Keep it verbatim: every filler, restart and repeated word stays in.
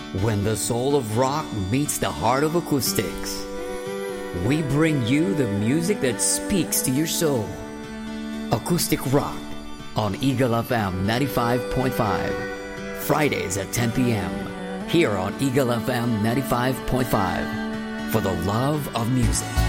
When the soul of rock meets the heart of acoustics, we bring you the music that speaks to your soul. Acoustic Rock on Eagle F M ninety-five point five. Fridays at ten p.m. here on Eagle F M ninety-five point five. For the love of music.